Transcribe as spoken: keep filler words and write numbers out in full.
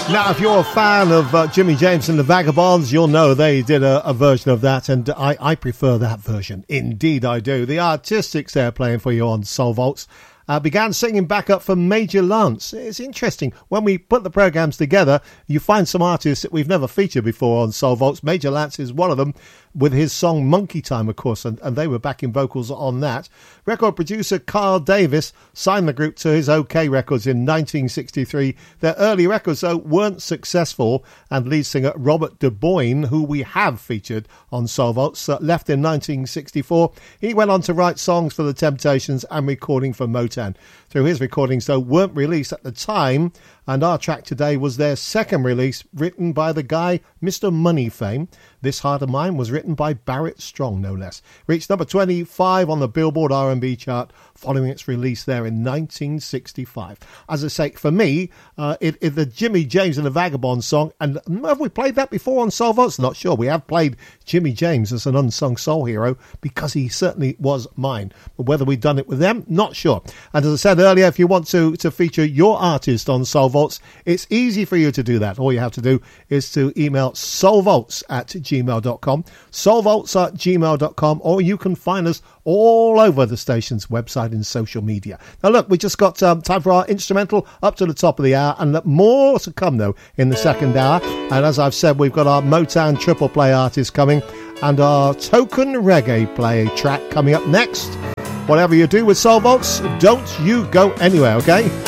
Now, if you're a fan of uh, Jimmy James and the Vagabonds, you'll know they did a, a version of that, and I, I prefer that version. Indeed, I do. The Artistics they're playing for you on Soul Vaults uh, began singing back up for Major Lance. It's interesting. When we put the programs together, you find some artists that we've never featured before on Soul Vaults. Major Lance is one of them, with his song Monkey Time, of course, and, and they were backing vocals on that. Record producer Carl Davis signed the group to his OK Records in nineteen sixty-three. Their early records, though, weren't successful, and lead singer Robert DuBois, who we have featured on Soul Vaults, uh, left in nineteen sixty-four. He went on to write songs for The Temptations and recording for Motown. Through his recordings, though, weren't released at the time, and our track today was their second release, written by the guy Mister Money fame. This Heart of Mine was written by Barrett Strong, no less. Reached number twenty-five on the Billboard R and B chart following its release there in nineteen sixty-five. As I say, for me, uh, it, it the Jimmy James and the Vagabond song, and have we played that before on Soul Vaults? Not sure. We have played Jimmy James as an unsung soul hero because he certainly was mine. But whether we've done it with them, not sure. And as I said earlier, if you want to, to feature your artist on Soul Vaults, it's easy for you to do that. All you have to do is to email soulvaults at gmail dot com, soulvaults at gmail dot com, or you can find us all over the station's website and social media. Now look, we just got um, time for our instrumental up to the top of the hour, and more to come though in the second hour. And as I've said, we've got our Motown triple play artist coming and our token reggae play track coming up next. Whatever you do with Soul Vaults, don't you go anywhere, okay?